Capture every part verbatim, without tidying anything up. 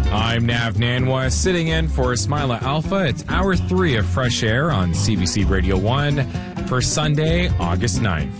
I'm Nav Nanwa, sitting in for Ismaila Alpha. It's hour three of Fresh Air on C B C Radio one for Sunday, August ninth.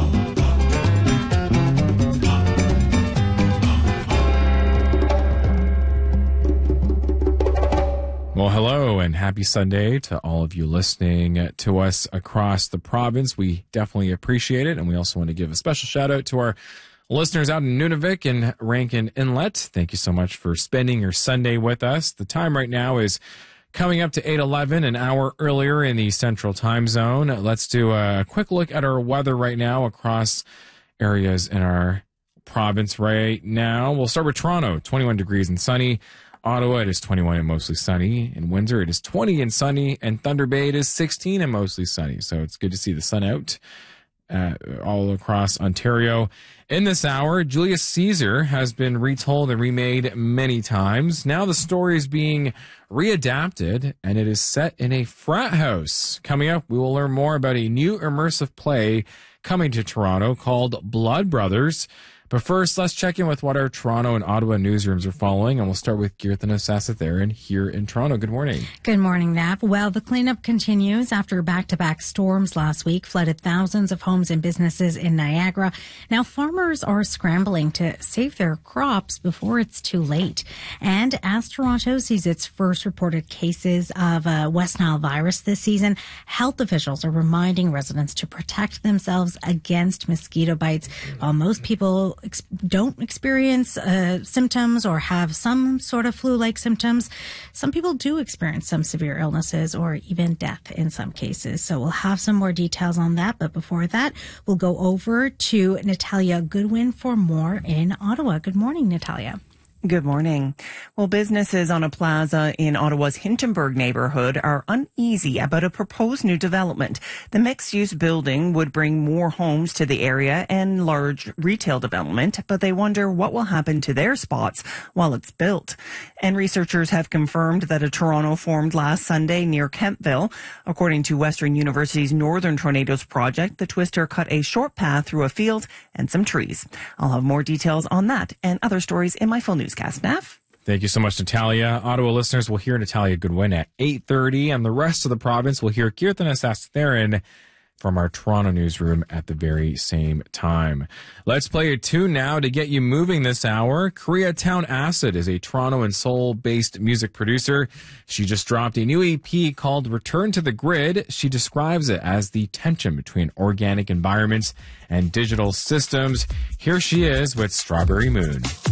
Well, hello and happy Sunday to all of you listening to us across the province. We definitely appreciate it, and we also want to give a special shout out to our listeners out in Nunavik and Rankin Inlet. Thank you so much for spending your Sunday with us. The time right now is coming up to eight eleven, an hour earlier in the Central Time Zone. Let's do a quick look at our weather right now across areas in our province right now. We'll start with Toronto, twenty-one degrees and sunny. Ottawa, it is twenty-one and mostly sunny. In Windsor, it is twenty and sunny. And Thunder Bay, it is sixteen and mostly sunny. So it's good to see the sun out uh, all across Ontario. In this hour, Julius Caesar has been retold and remade many times. Now the story is being readapted, and it is set in a frat house. Coming up, we will learn more about a new immersive play coming to Toronto called Blood Brothers. But first, let's check in with what our Toronto and Ottawa newsrooms are following, and we'll start with Kirtana Sasatharan here in Toronto. Good morning. Good morning, Nav. Well, the cleanup continues after back-to-back storms last week flooded thousands of homes and businesses in Niagara. Now, farmers are scrambling to save their crops before it's too late. And as Toronto sees its first reported cases of uh, West Nile virus this season, health officials are reminding residents to protect themselves against mosquito bites. While most people Ex- don't experience uh, symptoms or have some sort of flu-like symptoms, some people do experience some severe illnesses or even death in some cases. So we'll have some more details on that. But before that, we'll go over to Natalia Goodwin for more in Ottawa. Good morning, Natalia. Good morning. Well, businesses on a plaza in Ottawa's Hintonburg neighborhood are uneasy about a proposed new development. The mixed-use building would bring more homes to the area and large retail development, but they wonder what will happen to their spots while it's built. And researchers have confirmed that a tornado formed last Sunday near Kemptville. According to Western University's Northern Tornadoes Project, the twister cut a short path through a field and some trees. I'll have more details on that and other stories in my full news. Nav. Thank you so much, Natalia. Ottawa listeners will hear Natalia Goodwin at eight thirty, and the rest of the province will hear Kirtana Sasatharan from our Toronto newsroom at the very same time. Let's play a tune now to get you moving this hour. Koreatown Acid is a Toronto and Seoul-based music producer. She just dropped a new E P called Return to the Grid. She describes it as the tension between organic environments and digital systems. Here she is with Strawberry Moon.